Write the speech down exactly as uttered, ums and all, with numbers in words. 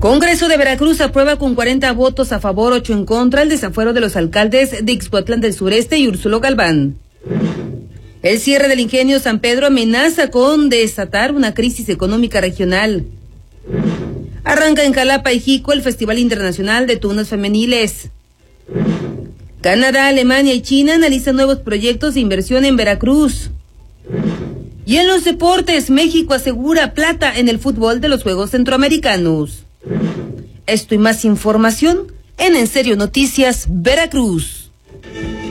Congreso de Veracruz aprueba con cuarenta votos a favor, ocho en contra, el desafuero de los alcaldes de Ixhuatlán del Sureste y Úrsulo Galván. El cierre del ingenio San Pedro amenaza con desatar una crisis económica regional. Arranca en Jalapa y Jico el Festival Internacional de Tunas Femeniles. Canadá, Alemania y China analizan nuevos proyectos de inversión en Veracruz. Y en los deportes, México asegura plata en el fútbol de los Juegos Centroamericanos. Esto y más información en En Serio Noticias Veracruz.